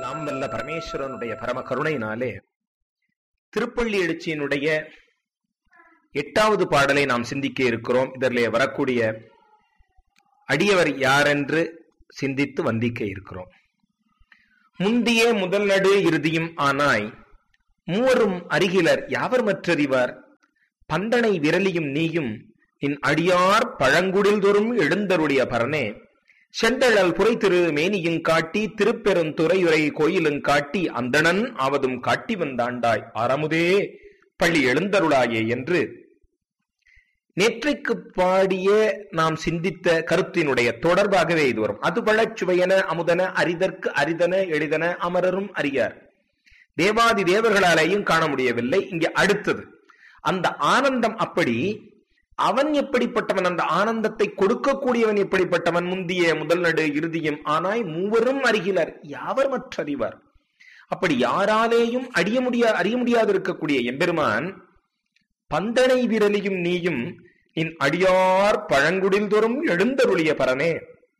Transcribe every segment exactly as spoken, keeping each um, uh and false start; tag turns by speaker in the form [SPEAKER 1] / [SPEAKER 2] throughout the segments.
[SPEAKER 1] எல்லாம் வல்ல பரமேஸ்வரனுடைய பரம கருணையினாலே திருப்பள்ளி எழுச்சியினுடைய எட்டாவது பாடலை நாம் சிந்திக்க இருக்கிறோம். இதிலே வரக்கூடிய அடியவர் யாரென்று சிந்தித்து வந்திக்க இருக்கிறோம். முந்திய முதல் நடு இறுதியும் ஆனாய் மூவரும் அருகிலர் யாவர் மற்றறிவார் பந்தனை விரலியும் நீயும் இன் அடியார் பழங்குடில் தோறும் எழுந்தருடைய பரனே செண்டழல் புரை திரு மேனியும் காட்டி திருப்பெருந்துறையுரை கோயிலும் காட்டி அந்தணன் ஆவதும் காட்டி வந்தாண்டாய் ஆரமுதே பள்ளி எழுந்தருளாயே என்று நேற்றைக்கு பாடிய நாம் சிந்தித்த கருத்தினுடைய தொடர்பாகவே இது வரும். அது பழச்சுவையன அமுதன அரிதற்கு அரிதன எளிதன அமரரும் அறியார் தேவாதி தேவர்களாலேயும் காண முடியவில்லை. இங்கே அடுத்தது அந்த ஆனந்தம் அப்படி அவன் எப்படிப்பட்டவன், அந்த ஆனந்தத்தை கொடுக்கக்கூடியவன் எப்படிப்பட்டவன். முந்திய முதல் நடு இறுதியும் ஆனாய் மூவரும் அருகிலர் யாவர் மற்றறிவார். அப்படி யாராலேயும் அடிய முடியா அறிய முடியாது இருக்கக்கூடிய எம்பெருமான் பந்தனை விரலியும் நீயும் இன் அடியார் பழங்குடில் தோறும் எழுந்தருளிய பரனே.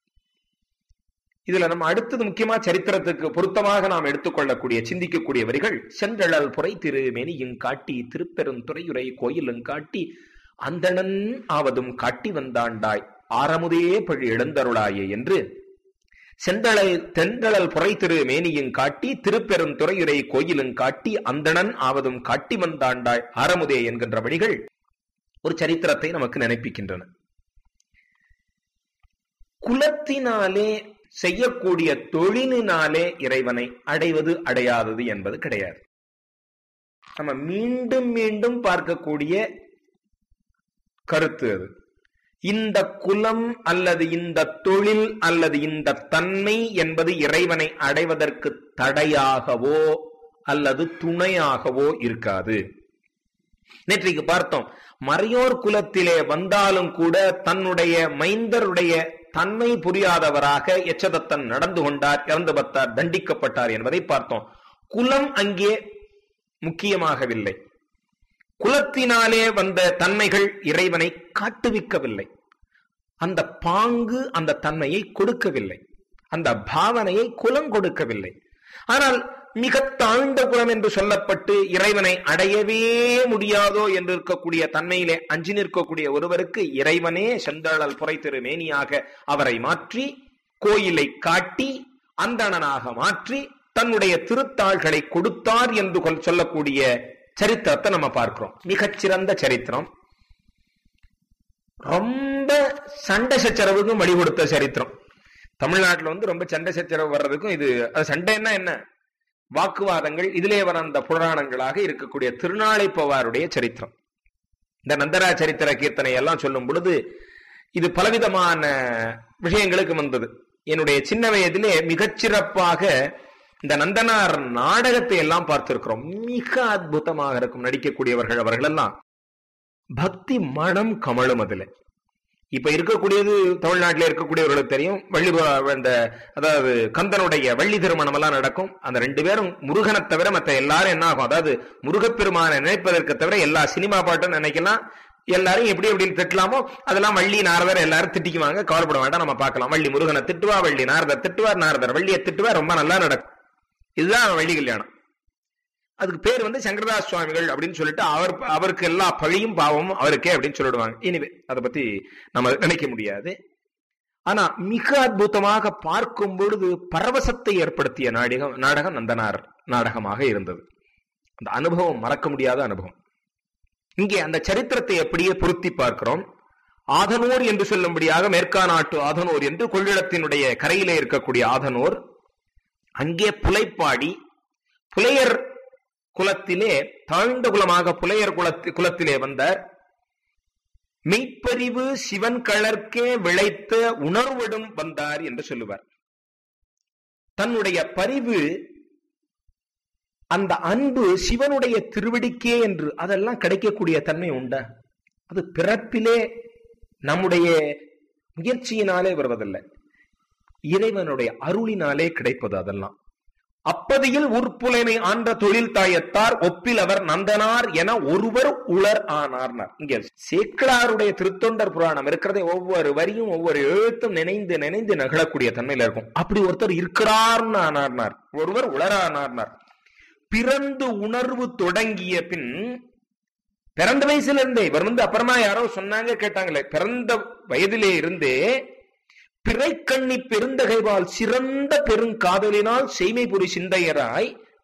[SPEAKER 1] இதுல நம்ம அடுத்தது முக்கியமா சரித்திரத்துக்கு பொருத்தமாக நாம் எடுத்துக்கொள்ளக்கூடிய சிந்திக்கக்கூடிய வரிகள் சென்றழல் புரை திரு மேனியும் காட்டி திருப்பெருந்துறையுரை கோயிலும் காட்டி அந்தணன் ஆவதும் காட்டி வந்தாண்டாய் ஆரமுதே பழி எழுந்தருளாயே என்று செந்தளை தென்றழல் புரை திரு மேனியும் காட்டி திருப்பெருந்துறையுரை கோயிலும் காட்டி அந்தணன் ஆவதும் காட்டி வந்தாண்டாய் ஆரமுதே என்கின்ற வழிகள் ஒரு சரித்திரத்தை நமக்கு நினைப்பிக்கின்றன. குலத்தினாலே செய்யக்கூடிய தொழிலினாலே இறைவனை அடைவது அடையாதது என்பது கிடையாது. நம்ம மீண்டும் மீண்டும் பார்க்கக்கூடிய கருத்து அது. இந்த குலம் அல்லது இந்த தொழில் அல்லது இந்த தன்மை என்பது இறைவனை அடைவதற்கு தடையாகவோ அல்லது துணையாகவோ இருக்காது. நேற்றைக்கு பார்த்தோம், மறையோர் குலத்திலே வந்தாலும் கூட தன்னுடைய மைந்தருடைய தன்மை புரியாதவராக எச்சதத்தன் நடந்து கொண்டார், இறந்து பத்தார், தண்டிக்கப்பட்டார் என்பதை பார்த்தோம். குலம் அங்கே முக்கியமாகவில்லை. குலத்தினாலே வந்த தன்மைகள் இறைவனை காட்டுவிக்கவில்லை. அந்த பாங்கு அந்த தன்மையை கொடுக்கவில்லை, அந்த பாவனையை குலம் கொடுக்கவில்லை. ஆனால் மிக தாழ்ந்த குலம் என்று சொல்லப்பட்டு இறைவனை அடையவே முடியாதோ என்று இருக்கக்கூடிய தன்மையிலே அஞ்சி நிற்கக்கூடிய ஒருவருக்கு இறைவனே செந்தழல் புரை திரு மேனியாக அவரை மாற்றி கோயிலை காட்டி அந்தணனாக மாற்றி தன்னுடைய திருத்தாள்களை கொடுத்தார் என்று சொல்லக்கூடிய சரித்திரத்தை நம்ம பார்க்கிறோம். மிகச்சிறந்த சரித்திரம். ரொம்ப சண்டை சச்சரவுக்கும் வழி கொடுத்த சரித்திரம். தமிழ்நாட்டில் வந்து ரொம்ப சண்டை சச்சரவு வர்றதுக்கும் இது சண்டைன்னா என்ன, வாக்குவாதங்கள் இதிலே வர அந்த புராணங்களாக இருக்கக்கூடிய திருநாளைப்பவாருடைய சரித்திரம். இந்த நந்தரா சரித்திர கீர்த்தனை எல்லாம் சொல்லும் பொழுது இது பலவிதமான விஷயங்களுக்கு வந்தது. என்னுடைய சின்ன வயதிலே மிகச்சிறப்பாக இந்த நந்தனார் நாடகத்தை எல்லாம் பார்த்திருக்கிறோம். மிக அற்புதமாக இருக்கும் நடிக்கக்கூடியவர்கள் அவர்கள் எல்லாம். பக்தி மனம் கமலும் அதுல. இப்ப இருக்கக்கூடியது தமிழ்நாட்டில இருக்கக்கூடியவர்களுக்கு தெரியும், வள்ளி இந்த அதாவது கந்தனுடைய வள்ளி திருமணம் எல்லாம் நடக்கும். அந்த ரெண்டு பேரும் முருகனை தவிர மற்ற எல்லாரும் என்ன ஆகும், அதாவது முருகப்பெருமானை நினைப்பதற்கு தவிர எல்லா சினிமா பாட்டும் நினைக்கலாம், எல்லாரும் எப்படி எப்படி திட்டலாமோ அதெல்லாம் வள்ளி நாரதர் எல்லாரும் திட்டிக்குவாங்க, கவலைப்பட வேண்டாம், நம்ம பார்க்கலாம். வள்ளி முருகனை திட்டுவா, வள்ளி நாரதர் திட்டுவார், நாரதர் வள்ளியை திட்டுவார், ரொம்ப நல்லா நடக்கும். இதுதான் வள்ளி கல்யாணம். அதுக்கு பேர் வந்து சங்கரதாஸ் சுவாமிகள் அப்படின்னு சொல்லிட்டு அவர் அவருக்கு எல்லா பழியும் பாவமும் அவருக்கே அப்படின்னு சொல்லிடுவாங்க. இனிவே அதை பத்தி நம்ம நினைக்க முடியாது. ஆனா மிக அற்புதமாக பார்க்கும் பொழுது பரவசத்தை ஏற்படுத்திய நாடகம் நாடகம் நந்தனார் நாடகமாக இருந்தது. அந்த அனுபவம் மறக்க முடியாத அனுபவம். இங்கே அந்த சரித்திரத்தை அப்படியே பொருத்தி பார்க்கிறோம். ஆதனூர் என்று சொல்லும்படியாக மேற்கா நாட்டு ஆதனூர் என்று கொள்ளிடத்தினுடைய கரையிலே இருக்கக்கூடிய ஆதனூர், அங்கே புலைப்பாடி புலையர் குலத்திலே தாழ்ந்த குலமாக புலையர் குலத்தி குலத்திலே வந்தார். மெய்ப்பறிவு சிவன் கழற்கே விளைத்த உணர்விடும் வந்தார் என்று சொல்லுவார். தன்னுடைய பரிவு, அந்த அன்பு சிவனுடைய திருவடிக்கே என்று அதெல்லாம் கிடைக்கக்கூடிய தன்மை உண்டா? அது பிறப்பிலே நம்முடைய முயற்சியினாலே வருவதில்லை, இறைவனுடைய அருளினாலே கிடைப்பது. அதெல்லாம் அப்பதியில் உற்புலைமை ஆன்ற தொழில் தாயத்தார் ஒப்பில் அவர் நந்தனார் என ஒருவர் உளர் ஆனார்னார். இங்க சேக்கிழாருடைய திருத்தொண்டர் புராணம் இருக்கிறதே ஒவ்வொரு வரியும் ஒவ்வொரு எழுத்தும் நினைந்து நினைந்து நகழக்கூடிய தன்மையில இருக்கும். அப்படி ஒருத்தர் இருக்கிறார்னு ஆனார்னார், ஒருவர் உளரானார்னார். பிறந்து உணர்வு தொடங்கிய பின், பிறந்த வயசுல இருந்தே, இவர் வந்து அப்புறமா யாரோ சொன்னாங்க கேட்டாங்களே, பிறந்த வயதிலே இருந்தே பிறைக்கண்ணி பெருந்தகைவால் சிறந்த பெருங்காதலினால் செய்மை புரி சிந்தையராய்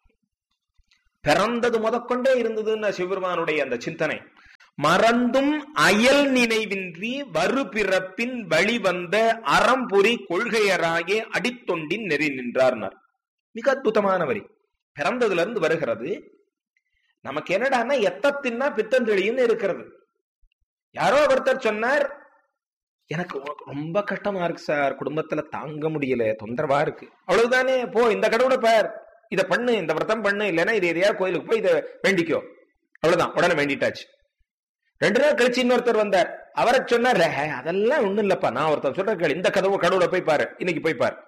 [SPEAKER 1] பிறந்தது முதற்கொண்டே இருந்ததுன்னு சிவபெருமானுடைய அந்த சிந்தனை. மறந்தும் அயல் நினைவின்றி வரு பிறப்பின் வழிவந்த அறம்புரி கொள்கையராயே அடித்தொண்டின் நெறி நின்றார்னார். மிக அற்புதமான வரி. பிறந்ததுல இருந்து வருகிறது. நமக்கு என்னடான்னா எத்தத்தின்னா பித்தந்தெளியும் இருக்கிறது. யாரோ ஒருத்தர் சொன்னார், எனக்கு ரொம்ப கஷ்டமா இருக்கு சார், குடும்பத்துல தாங்க முடியல, தொந்தரவா இருக்கு. அவ்வளவுதானே, போ இந்த கடவுளை பார், இதை பண்ணு, இந்த விரதம் பண்ணு, இல்லைன்னா இது எதையா கோயிலுக்கு போய் இதை வேண்டிக்கோ. அவ்வளவுதான், உடனே வேண்டிட்டாச்சு. ரெண்டு நாள் கழிச்சு இன்னொருத்தர் வந்தார். அவரை சொன்னார், அதெல்லாம் ஒண்ணும் இல்லப்பா, நான் ஒருத்தர் சொல்றேன், இந்த கதவு கடவுளை போய் பாரு, இன்னைக்கு போய் பாரு.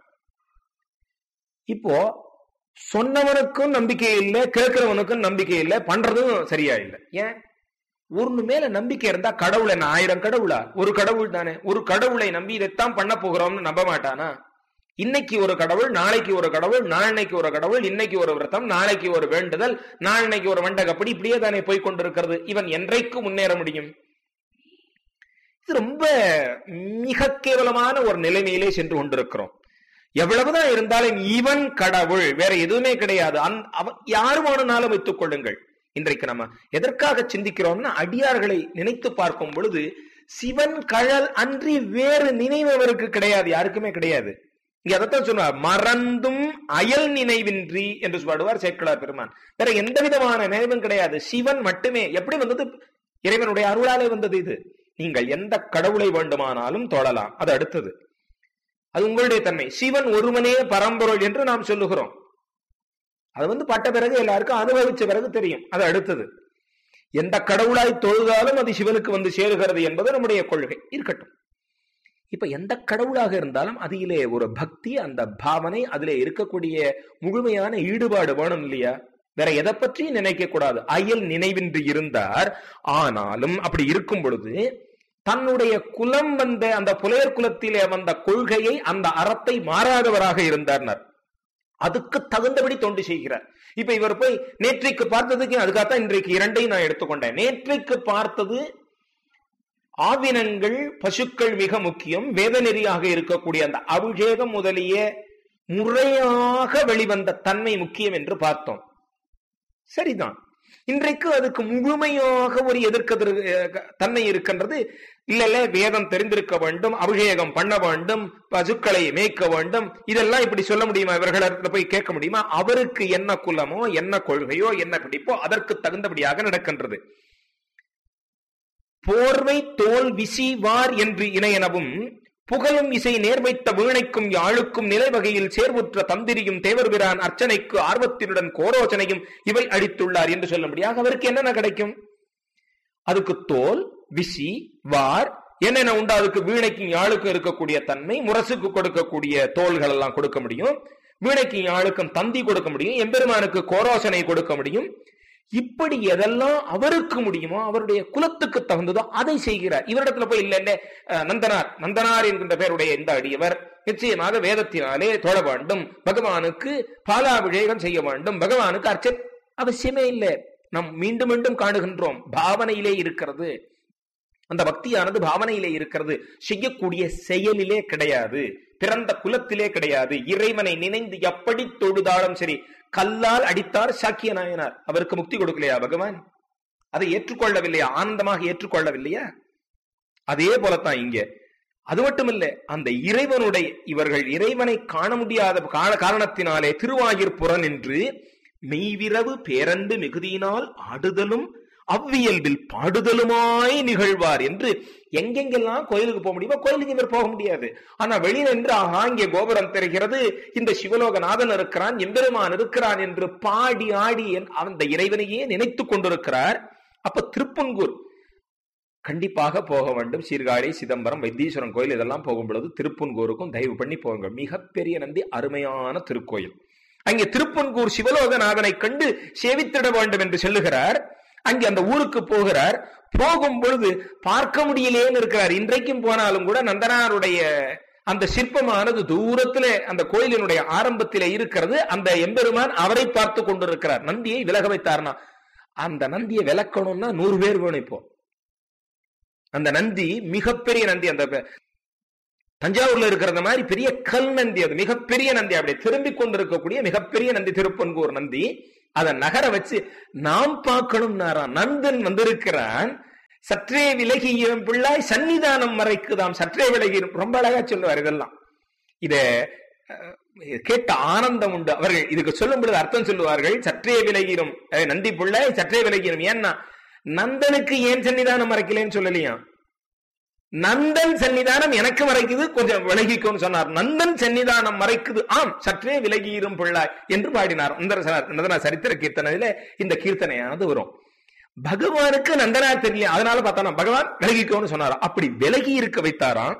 [SPEAKER 1] இப்போ சொன்னவனுக்கும் நம்பிக்கை இல்லை, கேட்கிறவனுக்கும் நம்பிக்கை இல்லை, பண்றதும் சரியா இல்லை. ஏன்? ஒன்னு மேல நம்பிக்கை இருந்தா கடவுள் என்ன ஆயிரம் கடவுளா? ஒரு கடவுள் தானே. ஒரு கடவுளை நம்பி இதைத்தான் பண்ண போகிறோம்னு நம்ப மாட்டானா? இன்னைக்கு ஒரு கடவுள், நாளைக்கு ஒரு கடவுள், நாளைக்கு ஒரு கடவுள், இன்னைக்கு ஒரு விரதம், நாளைக்கு ஒரு வேண்டுதல், நாளைக்கு ஒரு வண்டகப்படி, இப்படியே தானே போய் கொண்டிருக்கிறது. இவன் என்றைக்கு முன்னேற முடியும்? இது ரொம்ப மிக கேவலமான ஒரு நிலைமையிலே சென்று கொண்டிருக்கிறோம். எவ்வளவுதான் இருந்தாலும் இவன் கடவுள், வேற எதுவுமே கிடையாது. யாரு வேணும்னாலும் வைத்துக் கொள்ளுங்கள். இன்றைக்கு நம்ம எதற்காக சிந்திக்கிறோம்னா, அடியார்களை நினைத்து பார்க்கும் பொழுது சிவன் கழல் அன்றி வேறு நினைவு அவருக்கு கிடையாது, யாருக்குமே கிடையாது. இங்க அதைத்தான் சொல்லுவார், மறந்தும் அயல் நினைவின்றி என்று சொல்லுவார் சேக்கிழார் பெருமான். வேற எந்த விதமான நினைவும் கிடையாது, சிவன் மட்டுமே. எப்படி வந்தது? இறைவனுடைய அருளாலே வந்தது. இது நீங்கள் எந்த கடவுளை வேண்டுமானாலும் தொழலாம், அது அடுத்தது, அது உங்களுடைய தன்மை. சிவன் ஒருவனே பரம்பொருள் என்று நாம் சொல்லுகிறோம். அது வந்து பட்ட பிறகு எல்லாருக்கும் அனுபவிச்ச பிறகு தெரியும், அது அடுத்தது. எந்த கடவுளாய் தொழுதாலும் அது சிவனுக்கு வந்து சேருகிறது என்பது நம்முடைய கொள்கை. இருக்கட்டும். இப்ப எந்த கடவுளாக இருந்தாலும் அதிலே ஒரு பக்தி, அந்த பாவனை, அதிலே இருக்கக்கூடிய முழுமையான ஈடுபாடு வேணும் இல்லையா? வேற எதை பற்றியும் நினைக்க கூடாது. அயல் நினைவின்றி இருந்தார். ஆனாலும் அப்படி இருக்கும் பொழுது தன்னுடைய குலம் வந்த அந்த புலையர் குலத்திலே வந்த கொள்கையை, அந்த அறத்தை மாறாதவராக இருந்தார். அதுக்கு தகுந்தபடி தொண்டு செய்கிறார். இப்ப இவர் போய் நேற்றைக்கு பார்த்ததுக்கு, அதுக்காகத்தான் இன்றைக்கு இரண்டையும் நான் எடுத்துக்கொண்டேன். நேற்றைக்கு பார்த்தது ஆவினங்கள், பசுக்கள் மிக முக்கியம். வேத நெறியாக இருக்கக்கூடிய அந்த அபிஷேகம் முதலிய முறையாக வெளிவந்த தன்மை முக்கியம் என்று பார்த்தோம். சரிதான். இன்றைக்கு அதுக்கு முழுமையாக ஒரு எதிர்க்கதிர் தன்மை இருக்கின்றது. இல்ல இல்ல, வேதம் தெரிந்திருக்க வேண்டும், அபிஷேகம் பண்ண வேண்டும், பசுக்களை மேய்க்க வேண்டும், இதெல்லாம் இப்படி சொல்ல முடியுமா? இவர்களிடத்துல போய் கேட்க முடியுமா? அவருக்கு என்ன குலமோ, என்ன கொள்கையோ, என்ன பிடிப்போ அதற்கு தகுந்தபடியாக நடக்கின்றது. போர்வை தோல் விசி வார் என்று இணையனவும் புகழும் இசை நேர்வைத்த வீணைக்கும் யாழுக்கும் நிலை வகையில் சேர்வுற்ற தந்திரியும் தேவர் பிரான் அர்ச்சனைக்கு ஆர்வத்தினுடன் கோரோச்சனையும் இவை அடித்துள்ளார் என்று சொல்லும்படியாக அவருக்கு என்னென்ன கிடைக்கும்? அதுக்கு தோல், விசி, வார் என்னென்ன உண்டா? அதுக்கு வீணைக்கும் யாழுக்கும் இருக்கக்கூடிய தன்மை, முரசுக்கு கொடுக்கக்கூடிய தோள்கள் எல்லாம் கொடுக்க முடியும், வீணைக்கும் யாழுக்கும் தந்தி கொடுக்க முடியும், எம்பெருமானுக்கு கோரோசனை கொடுக்க முடியும். இப்படி எதெல்லாம் அவருக்கு முடியுமோ, அவருடைய குலத்துக்கு தகுந்ததோ அதை செய்கிறார். இவரிடத்துல போய் இல்ல இல்ல நந்தனார் நந்தனார் என்கின்ற பேருடைய இந்த அடியவர் நிச்சயமாக வேதத்தினாலே தொழ வேண்டும், பகவானுக்கு பாலாபிஷேகம் செய்ய வேண்டும், பகவானுக்கு அர்ச்சனை அவசியமே இல்லை. நாம் மீண்டும் மீண்டும் காணுகின்றோம், பாவனையிலே இருக்கிறது. அந்த பக்தியானது பாவனையிலே இருக்கிறது, செய்யக்கூடிய செயலிலே கிடையாது, பிறந்த குலத்திலே கிடையாது. இறைவனை நினைந்து எப்படி தொழுதாலும் சரி. கல்லால் அடித்தார் சாக்கிய நாயனார், அவருக்கு முக்தி கொடுக்கலையா பகவான்? அதை ஏற்றுக்கொள்ளவில்லையா? ஆனந்தமாக ஏற்றுக்கொள்ளவில்லையா? அதே போலத்தான் இங்க. அது மட்டுமில்ல, அந்த இறைவனுடைய, இவர்கள் இறைவனை காண முடியாத காரணத்தினாலே திருவாயிற்புறன் என்று மெய்விரவு பேரன்பு மிகுதியினால் ஆடுதலும் அவ்வியல்பில் பாடுதலுமாய் நிகழ்வார் என்று எங்கெங்கெல்லாம் கோயிலுக்கு போக முடியுமோ கோயிலுக்கு இவர் போக முடியாது. ஆனா வெளியில் என்று ஆஹா இங்கே கோபுரம் தெரிகிறது, இந்த சிவலோகநாதன் இருக்கிறான், எம்பெருமான் இருக்கிறான் என்று பாடி ஆடி அந்த இறைவனையே நினைத்து கொண்டிருக்கிறார். அப்ப திருப்பன்கூர் கண்டிப்பாக போக வேண்டும். சீர்காழி, சிதம்பரம், வைத்தீஸ்வரன் கோயில் இதெல்லாம் போகும் பொழுது திருப்பன்கூருக்கும் தயவு பண்ணி போங்க. மிகப்பெரிய நந்தி, அருமையான திருக்கோயில். அங்கே திருப்பன்கூர் சிவலோகநாதனை கண்டு சேவித்திட வேண்டும் என்று சொல்லுகிறார். அங்கே அந்த ஊருக்கு போகிறார். போகும் பொழுது பார்க்க முடியலேன்னு இருக்கிறார். இன்றைக்கும் போனாலும் கூட நந்தனாருடைய அந்த சிற்பமானது தூரத்திலே அந்த கோயிலினுடைய ஆரம்பத்திலே இருக்கிறது. அந்த எம்பெருமான் அவரை பார்த்து கொண்டிருக்கிறார். நந்தியை விலக வைத்தார்னா, அந்த நந்தியை விலக்கணும்னா நூறு பேர் வேணும். இப்போ அந்த நந்தி மிகப்பெரிய நந்தி, அந்த தஞ்சாவூர்ல இருக்கிற மாதிரி பெரிய கல் நந்தி, அது மிகப்பெரிய நந்தி, அப்படியே திரும்பி கொண்டிருக்கக்கூடிய மிகப்பெரிய நந்தி திருப்பன்கூர் நந்தி. அதை நகர வச்சு நாம் பார்க்கணும். நந்தன் வந்திருக்கிறான், சற்றே விலகியும் பிள்ளாய் சன்னிதானம் மறைக்குதாம், சற்றே விலகி. ரொம்ப அழகா சொல்லுவார். இதெல்லாம் இத கேட்ட ஆனந்தம் உண்டு. அவர்கள் இதுக்கு சொல்லும் பொழுது அர்த்தம் சொல்லுவார்கள். சற்றே விலகிடும் நந்தி பிள்ளாய் சற்றே விலகிடும். ஏன்னா நந்தனுக்கு ஏன் சன்னிதானம் மறைக்கலன்னு சொல்லலையா, நந்தன் சன்னிதானம் எனக்கு மறைக்குது, கொஞ்சம் விலகிக்கோன்னு சொன்னார். நந்தன் சன்னிதானம் மறைக்குது, ஆம் சற்றே விலகிடும் பிள்ளாய் என்று பாடினார். நந்தனா சரித்திர கீர்த்தனையில இந்த கீர்த்தனையானது வரும். பகவானுக்கு நந்தனா தெரியல, அதனால பார்த்தானா பகவான் விலகிக்கோன்னு சொன்னாராம். அப்படி விலகி இருக்க வைத்தாராம்.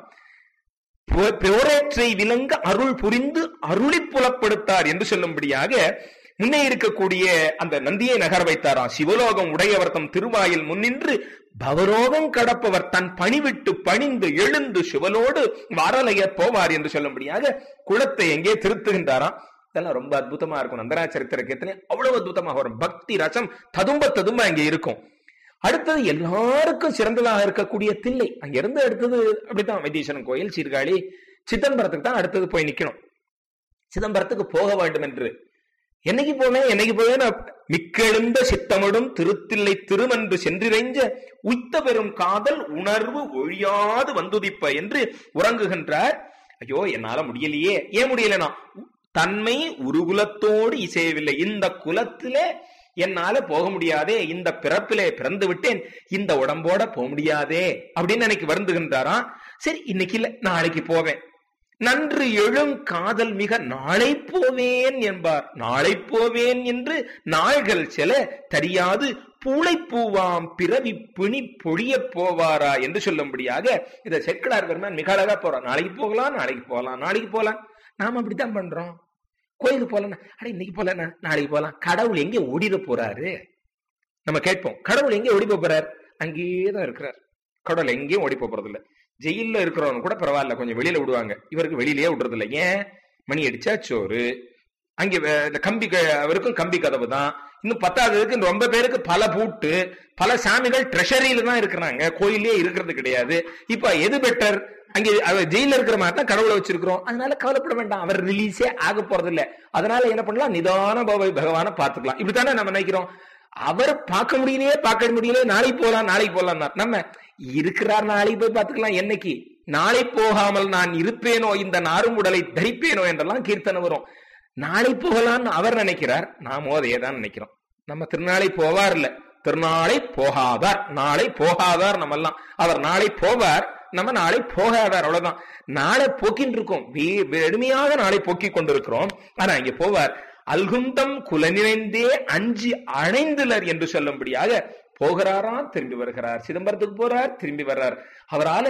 [SPEAKER 1] போரேற்றை விலங்க அருள் புரிந்து அருளி புலப்படுத்தார் என்று சொல்லும்படியாக முன்னே இருக்கக்கூடிய அந்த நந்தியை நகர வைத்தாராம். சிவலோகம் உடையவர் தம் திருவாயில் முன்னின்று பவரோகம் கடப்பவர் தன் பணிவிட்டு பணிந்து எழுந்து சிவலோடு வரலைய போவார் என்று சொல்லும்படியாக குளத்தை எங்கே திருத்துகின்றாராம். இதெல்லாம் ரொம்ப அற்புதமா இருக்கும். நந்தனா சரித்திர கீர்த்தனை அவ்வளவு அற்புதமாக வரும். பக்தி ரசம் ததும்ப ததும்ப அங்கே இருக்கும். அடுத்தது எல்லாருக்கும் சிறந்ததாக இருக்கக்கூடிய தில்லை. அங்கிருந்து அடுத்தது அப்படித்தான் வைத்தீஸ்வரன் கோயில், சீர்காழி, சிதம்பரத்துக்கு தான் அடுத்தது போய் நிக்கணும். சிதம்பரத்துக்கு போக வேண்டும் என்று என்னைக்கு போனேன் என்னைக்கு போவேன் மிக்கெழுந்த சித்தமிடும் திருத்தில்லை திருமன்று சென்றிறைஞ்ச உய்த்த பெரும் காதல் உணர்வு ஒழியாது வந்துதிப்ப என்று உறங்குகின்றார். ஐயோ என்னால முடியலையே. ஏன் முடியலனா, தன்மை உருகுலத்தோடு இசையவில்லை. இந்த குலத்திலே என்னால போக முடியாதே, இந்த பிறப்பிலே பிறந்து விட்டேன், இந்த உடம்போட போக முடியாதே அப்படின்னு எனக்கு வருந்துகின்றாராம். சரி இன்னைக்கு இல்ல நாளைக்கு போவேன். நன்று எழும் காதல் மிக நாளை போவேன் என்பார். நாளை போவேன் என்று நாள்கள் செல தெரியாது பூளை பூவாம் பிறவி பிணி பொழிய போவாரா என்று சொல்லும்படியாக இதை செக்கலார் பெருமான் மிக அழகா போறார். நாளைக்கு போகலாம் நாளைக்கு போகலாம் நாளைக்கு போகலாம். நாம அப்படித்தான் பண்றோம். கோயிலுக்கு போலாம், அட இன்னைக்கு போல நாளைக்கு போலாம். கடவுள் எங்கே ஓடிட போறாரு நம்ம கேட்போம். கடவுள் எங்கே ஓடி போறார்? அங்கேயேதான் இருக்கிறார். கடவுள் எங்கேயும் ஓடி போறது இல்லை. ஜெயில இருக்கிறவங்க கூட பரவாயில்ல, கொஞ்சம் வெளியில விடுவாங்க. இவருக்கு வெளியிலேயே விடுறது இல்லை. ஏன்? மணி அடிச்சா சோறு, அங்கே கம்பி, அவருக்கும் கம்பி கதவு தான். இன்னும் பத்தாவதுக்கு ரொம்ப பேருக்கு பல பூட்டு, பல சாமிகள் ட்ரெஷரியில தான் இருக்கிறாங்க, கோயிலே இருக்கிறது கிடையாது. இப்ப எது பெட்டர்? அங்கே ஜெயில இருக்கிற மாதிரி தான் கடவுளை வச்சிருக்கிறோம். அதனால கவலைப்பட வேண்டாம், அவர் ரிலீஸே ஆக போறது இல்லை. அதனால என்ன பண்ணலாம், நிதான பகவான பாத்துக்கலாம். இப்படித்தானே நம்ம நினைக்கிறோம். அவர் பார்க்க முடியலையே பார்க்க முடியலையே, நாளைக்கு போகலாம் நாளைக்கு போகலாம். நம்ம இருக்கிறார், நாளைக்கு போய் பார்த்துக்கலாம். என்னைக்கு? நாளை போகாமல் நான் இருப்பேனோ, இந்த நாரும் உடலை தரிப்பேனோ என்றெல்லாம் கீர்த்தனை வரும். நாளை போகலான்னு அவர் நினைக்கிறார், நாமோ அதையேதான் நினைக்கிறோம். நம்ம திருநாளை போவார் இல்ல, திருநாளை போகாதார். நாளை போகாதார் நம்ம எல்லாம். அவர் நாளை போவார், நம்ம நாளை போகாதார். அவ்வளவுதான். நாளை போக்கின்னு இருக்கோம், வெறுமையாக நாளை போக்கி கொண்டிருக்கிறோம். ஆனா இங்க போவார். அல்குந்தம் குலநிறைந்தே அஞ்சு அணைந்துலர் என்று சொல்லும்படியாக போகிறாராம், திரும்பி வருகிறார். சிதம்பரத்துக்கு போறார், திரும்பி வர்றார். அவரால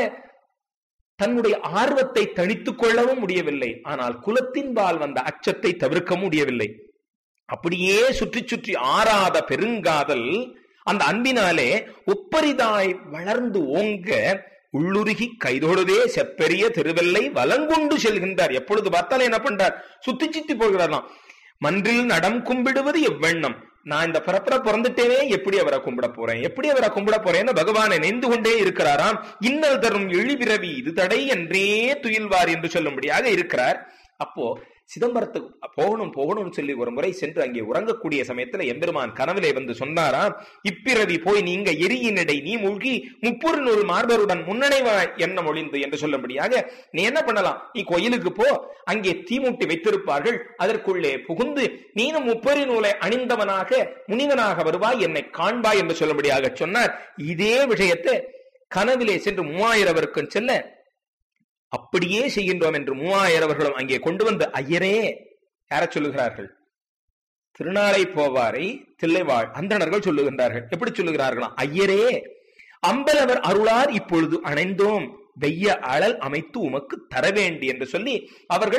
[SPEAKER 1] தன்னுடைய ஆர்வத்தை தணித்துக் கொள்ளவும் முடியவில்லை. ஆனால் குலத்தின்பால் வந்த அச்சத்தை தவிர்க்க முடியவில்லை. அப்படியே சுற்றி சுற்றி ஆறாத பெருங்காதல் அந்த அன்பினாலே ஒப்பரிதாய் வளர்ந்து ஓங்க உள்ளுருகி கைதோடுதே செப்பெரிய திருவெல்லை வலங்கொண்டு செல்கின்றார். எப்பொழுது பார்த்தாலும் என்ன பண்றார்? சுத்தி சுத்தி போகிறாராம். மன்றில் நடம் கும்பிடுவது எவ்வண்ணம், நான் இந்த பிறப்புற பிறந்துட்டேனே, எப்படி அவரை கும்பிட போறேன், எப்படி அவரை கும்பிட போறேன்னு பகவானை நினைந்து கொண்டே இருக்கிறாராம். இன்னல் தரும் இழிபிறவி இது தடை என்றே துயில்வார் என்று சொல்லும்படியாக இருக்கிறார். அப்போ சிதம்பரத்துக்கு போகணும் போகணும்னு சொல்லி ஒரு முறை சென்று அங்கே உறங்கக்கூடிய சமயத்துல எம்பெருமான் கனவிலே வந்து சொன்னாராம், இப்பிறவி போய் நீங்க எரியினடை நீ மூழ்கி முப்பொரு நூறு மார்பருடன் முன்னணைவா எண்ணம் ஒளிந்து என்று சொல்லும்படியாக நீ என்ன பண்ணலாம், நீ கோயிலுக்கு போ, அங்கே தீமூட்டி வைத்திருப்பார்கள், அதற்குள்ளே புகுந்து நீனும் முப்பொரு நூலை அணிந்தவனாக முனிவனாக வருவாய், என்னை காண்பாய் என்று சொல்லும்படியாக சொன்னார். இதே விஷயத்தை கனவிலே சென்று மூவாயிரவருக்கும் செல்ல அப்படியே செய்கின்றோம் என்று மூவாயிரவர்களும் அங்கே கொண்டு வந்து ஐயரே யார சொல்லுகிறார்கள்? திருநாளை போவாரை தில்லைவாழ் அந்தணர்கள் சொல்லுகின்றார்கள். எப்படி சொல்லுகிறார்களா? ஐயரே அம்பலவர் அருளார் இப்பொழுது அணைந்தோம், வெய்ய அழல் அமைத்து உமக்கு தர வேண்டி என்று சொல்லி அவர்கள்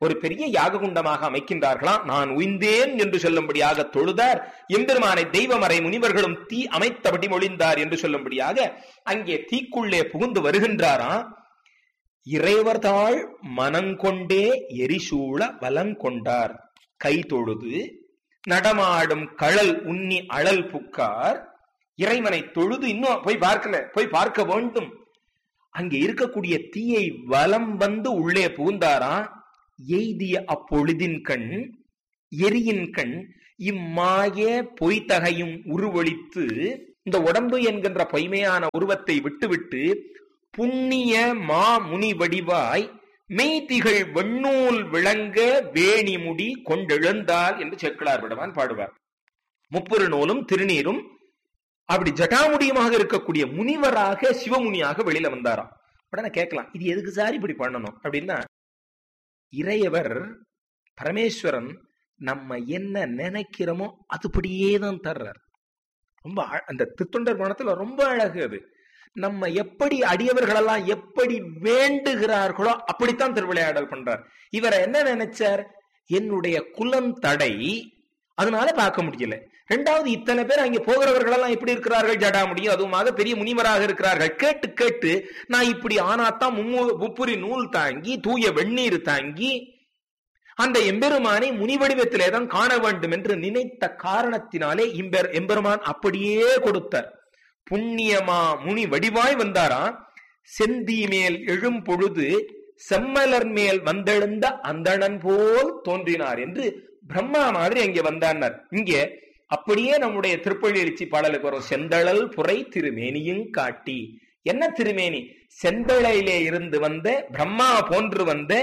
[SPEAKER 1] ஒரு பெரிய யாக குண்டமாக அமைக்கின்றார்களாம். நான் உய்ந்தேன் என்று சொல்லும்படியாக தொழுதார். எம்பெருமானை தெய்வமறை முனிவர்களும் தீ அமைத்தபடி மொழிந்தார் என்று சொல்லும்படியாக அங்கே தீக்குள்ளே புகுந்து வருகின்றாராம். இறைவர்தாள் மனங்கொண்டே எரிசூழ வலங்கொண்டார். கை தொழுது நடமாடும் கழல் உண்ணி அழல் புக்கார். இறைவனை தொழுது இன்னும் போய் பார்க்கல, போய் பார்க்க வேண்டும். அங்கே இருக்கக்கூடிய தீயை வலம் வந்து உள்ளே புகுந்தாரா. எய்திய அப்பொழுதின் கண் எரியின் கண் இம்மாய பொய்தகையும் உருவொழித்து இந்த உடம்பு என்கின்ற பொய்மையான உருவத்தை விட்டுவிட்டு புண்ணிய மா முனி வடிவாய் மெய்திகள் வெண்ணூல் விளங்க வேணி முடி கொண்டெழுந்தால் என்று சேக்கிழார் விடவான் பாடுவார். முப்புரு நூலும் திருநீரும் அப்படி ஜட்டாமுடியுமாக இருக்கக்கூடிய முனிவராக சிவமுனியாக வெளியில வந்தாராம். உடனே கேட்கலாம், இது எதுக்கு சார் இப்படி பண்ணணும் அப்படின்னா, இறையவர் பரமேஸ்வரன் நம்ம என்ன நினைக்கிறோமோ அதுபடியே தான் தர்றார். ரொம்ப அந்த திருத்தொண்டர் குணத்துல ரொம்ப அழகு அது. நம்ம எப்படி அடியவர்களெல்லாம் எப்படி வேண்டுகிறார்களோ அப்படித்தான் திருவிளையாடல் பண்றார். இவரை என்ன நினைச்சார், என்னுடைய குலம் தடை, அதனால பார்க்க முடியல. ரெண்டாவது, இத்தனை பேர் அங்கே போகிறவர்கள் எல்லாம் எப்படி இருக்கிறார்கள், ஜடா முடியும் அதுவுமாக பெரிய முனிவராக இருக்கிறார்கள். கேட்டு கேட்டு நான் இப்படி ஆனாத்தான் முப்புரி நூல் தாங்கி தூய வெந்நீர் தாங்கி அந்த எம்பெருமானை முனி வடிவத்திலே தான் காண வேண்டும் என்று நினைத்த காரணத்தினாலே இம்பெர் எம்பெருமான் அப்படியே கொடுத்தார். புண்ணியமா முனி வடிவாய் வந்தாரா. செந்தி மேல் எழும் பொழுது செம்மலர் மேல் வந்தெழுந்த அந்தணன் போல் தோன்றினார் என்று பிரம்மா மாதிரி அங்கே வந்தார். இங்கே அப்படியே நம்முடைய திருப்பள்ளி எழுச்சி பாடலுக்கு வரும். செந்தழல் புரை திருமேனியும் காட்டி. என்ன திருமேனி? செந்தழையிலே இருந்து வந்த பிரம்மா போன்று வந்த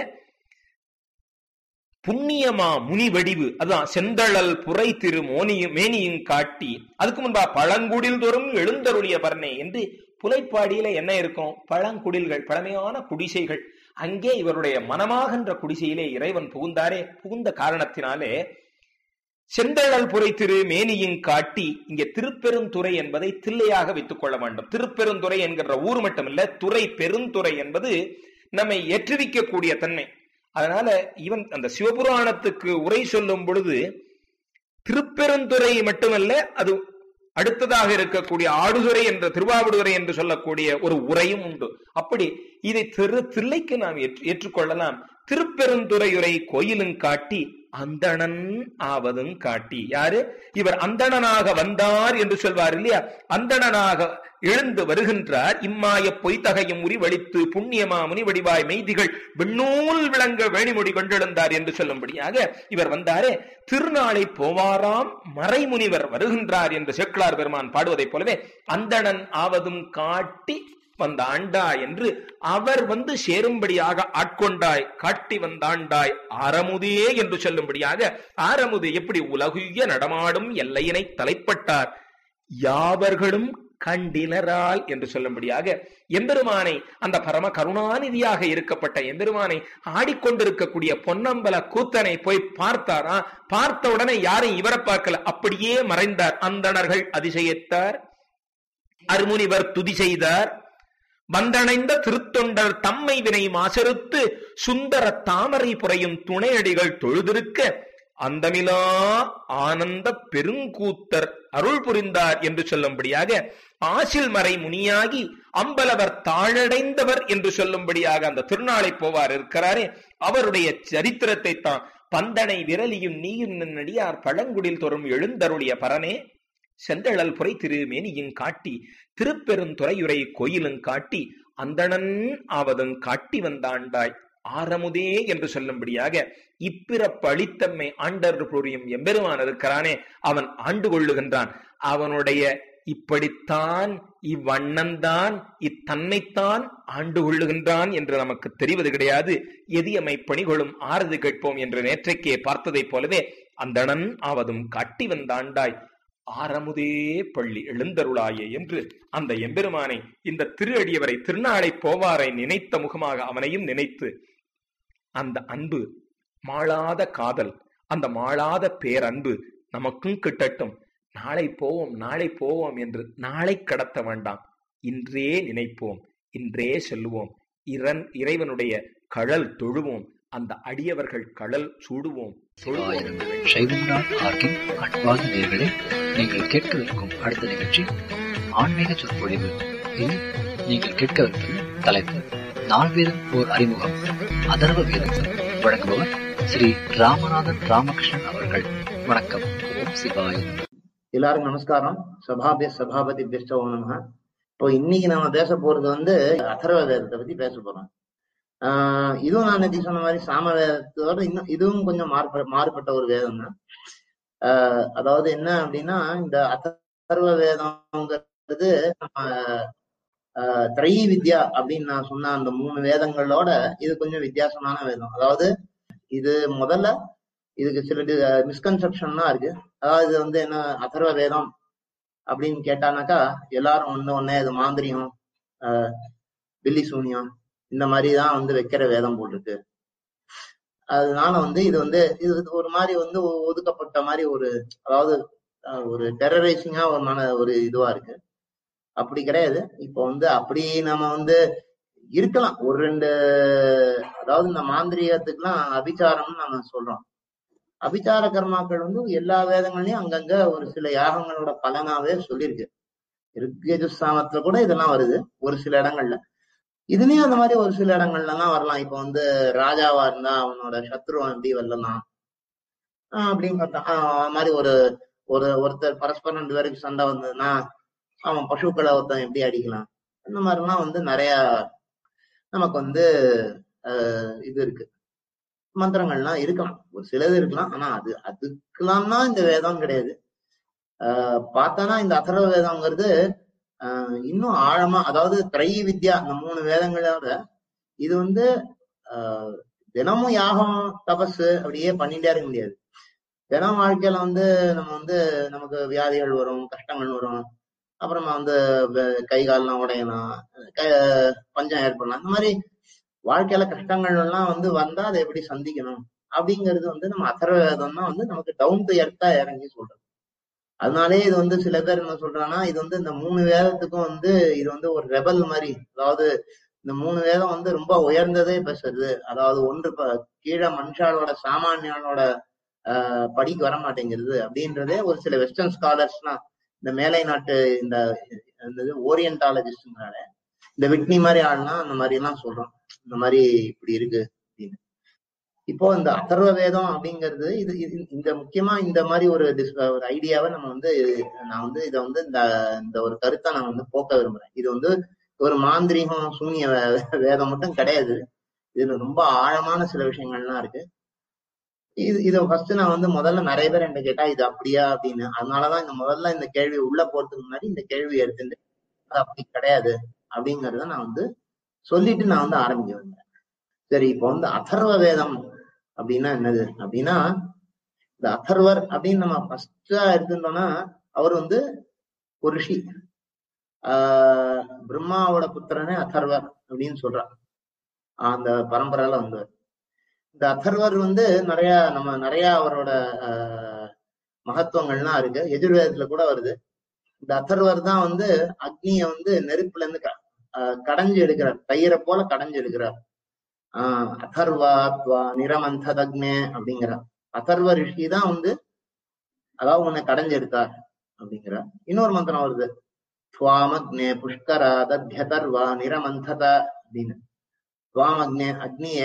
[SPEAKER 1] புண்ணியமா முனி வடிவு, அதுதான் செந்தழல் புரை திரு மோனியும் மேனியும் காட்டி. அதுக்கு முன்பா பழங்குடில் தோறும் எழுந்தருளிய பரணே என்று புலைப்பாடியில என்ன இருக்கும்? பழங்குடில்கள், பழமையான குடிசைகள். அங்கே இவருடைய மனமாகின்ற குடிசையிலே இறைவன் புகுந்தாரே. புகுந்த காரணத்தினாலே செந்தழல் புரை திரு மேனியும் காட்டி. இங்கே திருப்பெருந்துறை என்பதை தில்லையாக வைத்துக் கொள்ள வேண்டும். திருப்பெருந்துறை என்கிற ஊர் மட்டுமல்ல, துறை பெருந்துறை என்பது நம்மை ஏற்றுவிக்கக்கூடிய தன்மை. அதனால இவன் அந்த சிவபுராணத்துக்கு உரை சொல்லும் பொழுது திருப்பெருந்துறை மட்டுமல்ல, அது அடுத்ததாக இருக்கக்கூடிய ஆடுதுறை என்ற திருவாவடுதுறை என்று சொல்லக்கூடிய ஒரு உரையும் உண்டு. அப்படி இதை திரு தில்லைக்கு நாம் ஏற்றுக்கொள்ளலாம். திருப்பெருந்துறையுரை கோயிலும் காட்டி அந்தணன் ஆவதும் காட்டி. யாரு இவர்? அந்தணனாக வந்தார் என்று சொல்வார் இல்லையா? அந்தணனாக எழுந்து வருகின்றார். இம்மாய பொய்தகையும் உரி வலித்து புண்ணியமா முனி வடிவாய் மெய்திகள் விண்ணூல் விளங்க வேணிமொழி கொண்டெழுந்தார் என்று சொல்லும்படியாக இவர் வந்தாரே. திருநாளை போவாராம் மறைமுனிவர் வருகின்றார் என்று சேக்கிழார் பெருமான் பாடுவதைப் போலவே அந்தணன் ஆவதும் காட்டி வந்த ஆண்டாய் என்று அவர் வந்து சேரும்படியாக ஆட்கொண்டாய், காட்டி வந்தாண்டாய் ஆரமுதே என்று சொல்லும்படியாக ஆரமுது எப்படி உலகுய நடமாடும் எல்லையினை தலைப்பட்டார் யாவர்களும் கண்டினரால் என்று சொல்லும்படியாக எம்பெருமானை, அந்த பரம கருணாநிதியாக இருக்கப்பட்ட எம்பெருமானை ஆடிக்கொண்டிருக்கக்கூடிய பொன்னம்பல கூத்தனை போய் பார்த்தாரா. பார்த்த உடனே யாரும் இவரை பார்க்கல, அப்படியே மறைந்தார். அந்தணர்கள் அதிசயித்தார், அருமுனிவர் துதி செய்தார். வந்தணைந்த திருத்தொண்டர் தம்மை வினை மாசறுத்து சுந்தர தாமரை புரையும் துணையடிகள் தொழுதிருக்க அந்தமிலா ஆனந்த பெருங்கூத்தர் அருள் புரிந்தார் என்று சொல்லும்படியாக ஆசில் மறை முனியாகி அம்பலவர் தாழடைந்தவர் என்று சொல்லும்படியாக அந்த திருநாளை போவார் இருக்கிறாரே, அவருடைய சரித்திரத்தை தான் பந்தனை விரலியும் நீயும் நடியார் பழங்குடில் தோறும் எழுந்தருளிய பரனே செந்தழல் புரை திரு மேனியும் காட்டி திருப்பெருந்துறையுரை கோயிலும் காட்டி அந்தணன் ஆவதும் காட்டி வந்தாண்டாய் ஆரமுதே என்று சொல்லும்படியாக இப்பிறப்பு அளித்தம்மை ஆண்டர் புரியும் எம்பெருமான் இருக்கிறானே, அவன் ஆண்டு கொள்ளுகின்றான். அவனுடைய இப்படித்தான் இவ்வண்ணந்தான் இத்தன்மைத்தான் ஆண்டு கொள்ளுகின்றான் என்று நமக்கு தெரிவது கிடையாது. எதியமை பணிகளும் ஆறுது கேட்போம் என்று நேற்றைக்கே பார்த்ததைப் போலவே அந்தணன் ஆவதும் காட்டி வந்தாண்டாய் ஆரமுதே பள்ளி எழுந்தருளாயே என்று அந்த எம்பெருமானை, இந்த திரு அடியவரை திருநாளை போவாரை நினைத்த முகமாக அவனையும் நினைத்து அந்த அன்பு, மாளாத காதல், அந்த மாளாத பேரன்பு நமக்கும் கிட்டட்டும். நாளை போவோம் நாளை போவோம் என்று நாளை கடத்த வேண்டாம், இன்றே நினைப்போம், இன்றே செல்லுவோம், இறைவனுடைய கழல் தொழுவோம், அந்த அடியவர்கள் கடல் சூடுவோம்.
[SPEAKER 2] அன்பார்ந்த நேயர்களே, நீங்கள் கேட்கவிருக்கும் அடுத்த நிகழ்ச்சி ஆன்மீக சொற்பொழிவு. இதில் நீங்கள் கேட்கவிருப்பது தலைப்பு நால்வேதம் ஓர் அறிமுகம், அதர்வ வேதம். வழங்குபவர் ஸ்ரீ ராமநாதன் ராமகிருஷ்ணன் அவர்கள். வணக்கம். ஓம் சிவாய.
[SPEAKER 3] எல்லாருக்கும் நமஸ்காரம். சபாபிய சபாபதி பிஷ்டோம் நம. இப்போ இன்னைக்கு நம்ம பேச போறது வந்து அதர்வ வேதத்தை பத்தி பேச போறோம். ஆஹ் இதுவும் நான் நேற்று சொன்ன மாதிரி சாம வேதத்தோட இன்னும் இதுவும் கொஞ்சம் மாறுப மாறுபட்ட ஒரு வேதம் தான். ஆஹ் அதாவது என்ன அப்படின்னா, இந்த அதர்வ வேதம்ங்கிறது நம்ம ஆஹ் திரை வித்யா அப்படின்னு நான் சொன்ன அந்த மூணு வேதங்களோட இது கொஞ்சம் வித்தியாசமான வேதம். அதாவது இது முதல்ல இதுக்கு சில மிஸ்கன்செப்ஷன்லாம் இருக்கு. அதாவது இது வந்து என்ன அதர்வ வேதம் அப்படின்னு கேட்டானாக்கா எல்லாரும் ஒண்ணு ஒன்னே இது மாந்திரியம், ஆஹ் பில்லி சூனியம் இந்த மாதிரிதான் வந்து வைக்கிற வேதம் போட்டிருக்கு. அதனால வந்து இது வந்து இது ஒரு மாதிரி வந்து ஒதுக்கப்பட்ட மாதிரி ஒரு, அதாவது ஒரு டெரரைசிங்கா ஒரு மன ஒரு இதுவா இருக்கு. அப்படி கிடையாது. இப்போ வந்து அப்படி நம்ம வந்து இருக்கலாம் ஒரு ரெண்டு, அதாவது இந்த மாந்திரியத்துக்குலாம் அபிச்சாரம்னு நம்ம சொல்றோம். அபிச்சார கர்மாக்கள் வந்து எல்லா வேதங்கள்லயும் அங்கங்க ஒரு சில யாகங்களோட பலனாவே சொல்லியிருக்கு. ருக்யஜுஸ்தாமத்துல கூட இதெல்லாம் வருது ஒரு சில இடங்கள்ல. இதுலயும் அந்த மாதிரி ஒரு சில இடங்கள்ல எல்லாம் வரலாம். இப்ப வந்து ராஜாவா இருந்தா அவனோட சத்ருவன் எப்படி வெல்லலாம் அப்படின்னு பார்த்தா, அது மாதிரி ஒரு ஒரு ஒருத்தர் பரஸ்பரம் ரெண்டு பேருக்கு சண்டை வந்ததுன்னா அவன் பசுக்களை ஒருத்தன் எப்படி அடிக்கலாம், இந்த மாதிரிலாம் வந்து நிறைய நமக்கு வந்து அஹ் இது இருக்கு. மந்திரங்கள்லாம் இருக்கலாம், ஒரு சிலது இருக்கலாம். ஆனா அது அதுக்கெல்லாம் தான் இந்த வேதம் கிடையாது. ஆஹ் பார்த்தானா இந்த அதர்வ வேதம்ங்கிறது ஆஹ் இன்னும் ஆழமா, அதாவது திரை வித்யா இந்த மூணு வேதங்களோட இது வந்து ஆஹ் தினமும் யாகம் தபசு அப்படியே பண்ணிட்டே இருக்க முடியாது. தினம் வாழ்க்கையில வந்து நம்ம வந்து நமக்கு வியாதிகள் வரும், கஷ்டங்கள் வரும், அப்புறமா வந்து கை கால்லாம் உடையலாம், பஞ்சம் ஏற்படலாம். இந்த மாதிரி வாழ்க்கையில கஷ்டங்கள் எல்லாம் வந்து வந்தா அதை எப்படி சந்திக்கணும் அப்படிங்கிறது வந்து நம்ம அதர்வ வேதம் தான் வந்து நமக்கு டவுன் டு எர்த்தா இறங்கி சொல்றது. அதனாலே இது வந்து சில பேர் என்ன சொல்றாங்கன்னா, இது வந்து இந்த மூணு வேதத்துக்கும் வந்து இது வந்து ஒரு ரெபல் மாதிரி, அதாவது இந்த மூணு வேதம் வந்து ரொம்ப உயர்ந்ததே பேசுறது. அதாவது ஒன்று கீழே மனுஷாலோட சாமானியானோட ஆஹ் படிக்கு வர மாட்டேங்கிறது அப்படின்றதே ஒரு சில வெஸ்டர்ன் ஸ்காலர்ஸ்லாம், இந்த மேலை நாட்டு இந்த ஓரியன்டாலஜிஸ்ட்னால இந்த விட்னி மாதிரி ஆள்லாம் அந்த மாதிரி எல்லாம் சொல்றோம், இந்த மாதிரி இப்படி இருக்கு அப்படின்னு. இப்போ இந்த அதர்வ வேதம் அப்படிங்கிறது இது இந்த முக்கியமா இந்த மாதிரி ஒரு ஒரு ஐடியாவை நம்ம வந்து நான் வந்து இதை வந்து இந்த இந்த ஒரு கருத்தை நான் வந்து போக்க விரும்புறேன். இது வந்து ஒரு மாந்திரீகம் சூனிய வேதம் மட்டும் கிடையாது. இதுல ரொம்ப ஆழமான சில விஷயங்கள்லாம் இருக்கு. இது இதை ஃபர்ஸ்ட் நான் வந்து முதல்ல நிறைய பேர் என்கிட்ட கேட்டா இது அப்படியா அப்படின்னு. அதனாலதான் இந்த முதல்ல இந்த கேள்வி உள்ள போறதுக்கு முன்னாடி இந்த கேள்வி எடுத்துட்டு அது அப்படி கிடையாது அப்படிங்கறத நான் வந்து சொல்லிட்டு நான் வந்து ஆரம்பிக்க வந்தேன். சரி, இப்போ வந்து அதர்வ வேதம் அப்படின்னா என்னது அப்படின்னா, இந்த அதர்வர் அப்படின்னு நம்ம ஃபர்ஸ்டா எடுத்துட்டோம்னா அவர் வந்து ஒரு ரிஷி. ஆஹ் பிரம்மாவோட புத்திரனே அதர்வர் அப்படின்னு சொல்றான் அந்த பரம்பரையில வந்தவர். இந்த அதர்வர் வந்து நிறைய நம்ம நிறைய அவரோட ஆஹ் மகத்துவங்கள்லாம் இருக்கு. எஜுர்வேதத்துல கூட வருது. இந்த அதர்வர் தான் வந்து அக்னிய வந்து நெருப்புல இருந்து கடைஞ்சு எடுக்கிறார், தயிரை போல கடைஞ்சு எடுக்கிறார். ஆஹ் அதர்வா நிரமந்ததக்னே அப்படிங்கிறார். அதர்வ ரிஷி தான் வந்து அதாவது உன்னை கடைஞ்சு எடுத்தார் அப்படிங்கிறார். இன்னொரு மந்திரம் வருது, துவாமக்னே புஷ்கரா தத்யதர்வா நிரமந்தத அப்படின்னு. துவாமக்னே அக்னிய